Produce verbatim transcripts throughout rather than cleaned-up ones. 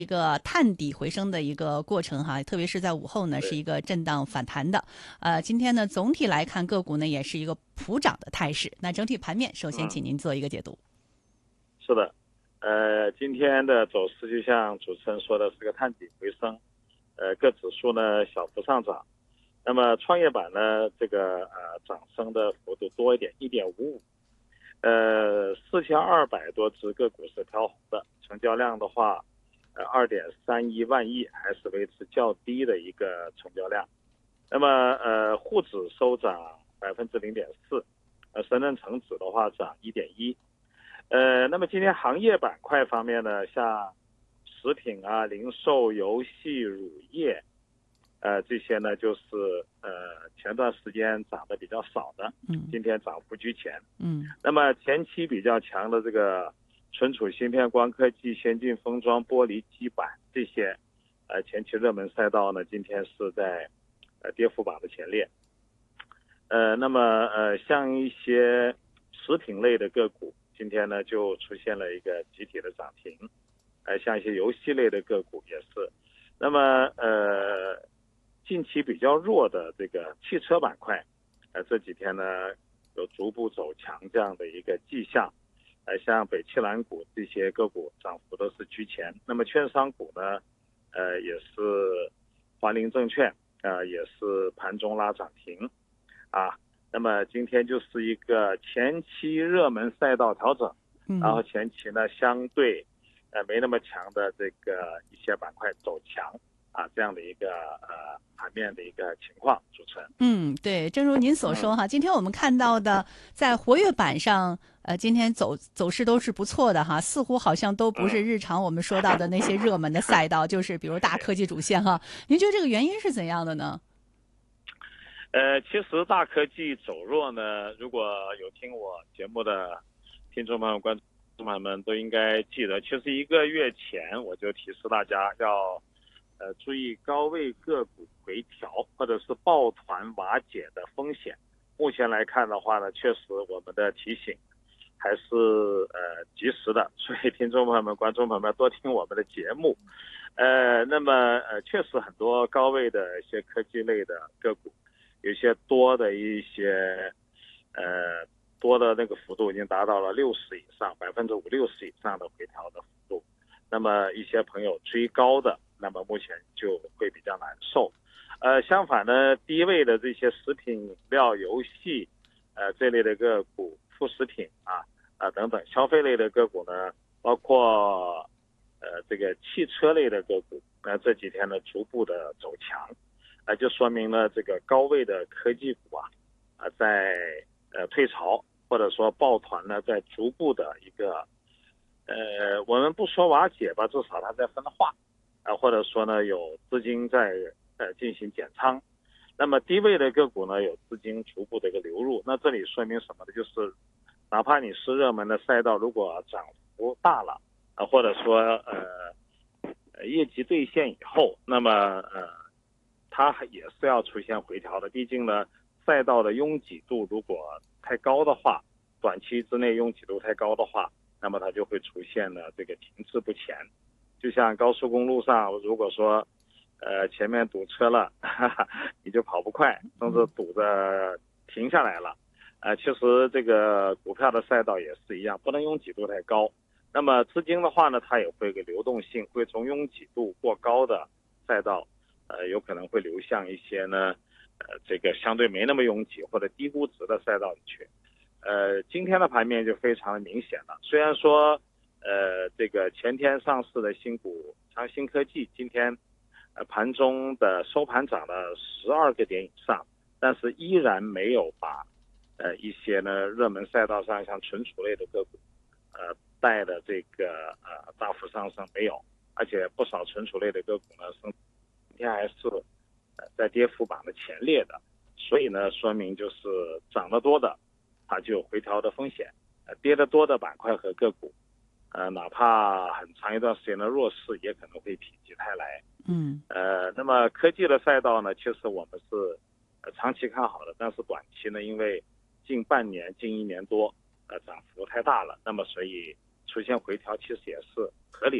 一个探底回升的一个过程哈，特别是在午后呢是对， 一个震荡反弹的。呃，今天呢总体来看个股呢也是一个普涨的态势。那整体盘面，首先嗯， 请您做一个解读。 是的，呃，今天的走势就像主持人说的，是个探底回升，呃，各指数呢小幅上涨，那么创业板呢这个呃涨升的幅度多一点，一点五五，呃，四千二百多只个股是飘红的，成交量的话，呃，二点三一万亿，还是维持较低的一个成交量。那么呃，沪指收涨百分之零点四，呃，深圳成指的话涨一点一。呃，那么今天行业板块方面呢，像食品啊、零售、游戏、乳业，呃，这些呢就是呃前段时间涨得比较少的， 嗯今天涨幅居前。 嗯那么前期比较强的这个存储芯片、光科技、先进封装、玻璃基板这些，呃前期热门赛道呢，今天是在呃跌幅榜的前列。呃，那么呃像一些食品类的个股，今天呢就出现了一个集体的涨停，呃像一些游戏类的个股也是。那么呃近期比较弱的这个汽车板块，呃这几天呢有逐步走强这样的一个迹象。呃，像北汽蓝股这些个股涨幅都是居前。那么券商股呢，呃，也是华林证券，呃，也是盘中拉涨停，啊。那么今天就是一个前期热门赛道调整，然后嗯。 前期呢相对呃没那么强的这个一些板块走强，啊，这样的一个呃盘面的一个情况，主持人。 嗯，对，正如您所嗯。 说哈，今天我们看到的在活跃板上，呃，今天走走势都是不错的哈，似乎好像都不是嗯。 日常我们说到的那些热门的赛道，就是比如大科技主线哈。您觉得这个原因是怎样的呢？ 呃，其实大科技走弱呢，如果有听我节目的听众朋友、观众朋友们都应该记得，其实一个月前我就提示大家要呃注意高位个股回调或者是抱团瓦解的风险。目前来看的话呢，确实我们的提醒还是呃及时的，所以听众朋友们、观众朋友们多听我们的节目。呃，那么呃，确实很多高位的一些科技类的个股，有些多的一些呃多的那个幅度已经达到了六十以上，百分之五六十以上的回调的幅度。那么一些朋友追高的，那么目前就会比较难受。呃，相反呢，低位的这些食品饮料、游戏，呃这类的个股，副食品啊啊等等消费类的个股呢，包括呃这个汽车类的个股，那、呃、这几天呢逐步的走强，啊、呃、就说明了这个高位的科技股啊啊、呃、在呃退潮，或者说抱团呢在逐步的一个呃我们不说瓦解吧，至少它在分化，啊、呃、或者说呢有资金在呃进行减仓。那么低位的个股呢，有资金逐步的一个流入，那这里说明什么呢？就是哪怕你是热门的赛道，如果涨幅大了，啊，或者说呃业绩兑现以后，那么呃它也是要出现回调的。毕竟呢，赛道的拥挤度如果太高的话，短期之内拥挤度太高的话，那么它就会出现了这个停滞不前。就像高速公路上，如果说呃，前面堵车了，哈哈，你就跑不快，甚至堵着停下来了。呃，其实这个股票的赛道也是一样，不能拥挤度太高。那么资金的话呢，它也会有个流动性，会从拥挤度过高的赛道，呃，有可能会流向一些呢，呃，这个相对没那么拥挤或者低估值的赛道里去。呃，今天的盘面就非常的明显了。虽然说，呃，这个前天上市的新股长新科技今天呃，盘中的收盘涨了十二个点以上，但是依然没有把呃一些呢热门赛道上像存储类的个股，呃带的这个呃大幅上升没有，而且不少存储类的个股呢，今天还是呃在跌幅榜的前列的，所以呢，说明就是涨得多的，它就有回调的风险，呃跌得多的板块和个股，呃哪怕很长一段时间的弱势，也可能会否极泰来。 嗯呃，那么科技的赛道呢，其实我们是呃长期看好的，但是短期呢，因为近半年、近一年多，呃，涨幅太大了，那么所以出现回调其实也是合理的。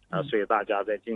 啊，所以大家在今